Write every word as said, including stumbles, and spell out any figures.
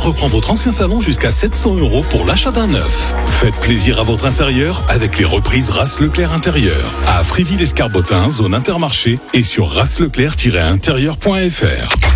reprend votre ancien salon jusqu'à sept cents euros pour l'achat d'un neuf. Faites plaisir à votre intérieur avec les reprises Race Leclerc Intérieur. À Fréville-Escarbotin, zone Intermarché et sur race leclerc tiret intérieur point f r.